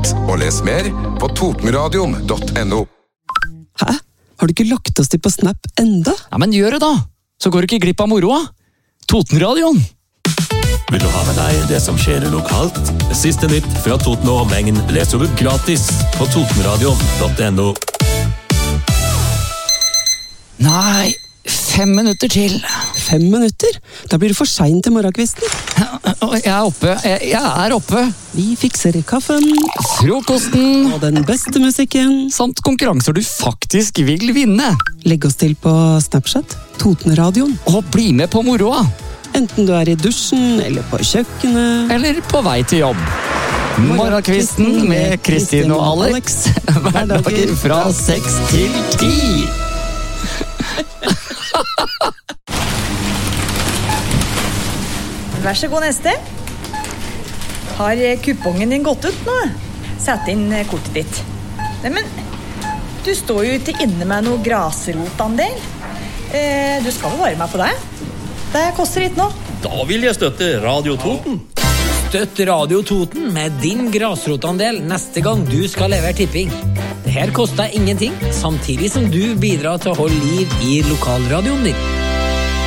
nett og les mer på totenradion.no. Hæ? Har du ikke lagt oss til på Snap enda? Ja, men gjør det da, så går du ikke glipp av moroa. Totenradion. Vil du ha med deg det som skjer lokalt? Siste nytt fra Toten og omegn leser du gratis på totenradion.no. Nei, 5 minutter til. 5 minutter? Da blir det for sent til morgenkvisten. Jeg er oppe. Jeg er oppe. Vi fikser kaffen. Frokosten. Og den beste musikken. Samt konkurranser du faktisk vil vinne. Legg oss til på Snapchat. Totenradion. Og bli med på moroa. Enten du er i dusjen, eller på kjøkkenet. Eller på vei til jobb. Morgenkvisten med Kristin og Alex. Hverdager fra 6 til 10. Vær så god, neste. Har kupongen din gått ut nå? Sett inn kortet ditt. Nei, men du står jo ikke inne med noe grasrotandel. Du skal jo være med på det. Det koster litt nå. Da vil jeg støtte Radio Toten. Støtt Radio Toten med din grasrotandel neste gang du skal levere tipping. Det her koster ingenting, samtidig som du bidrar til å holde liv i lokalradioen din.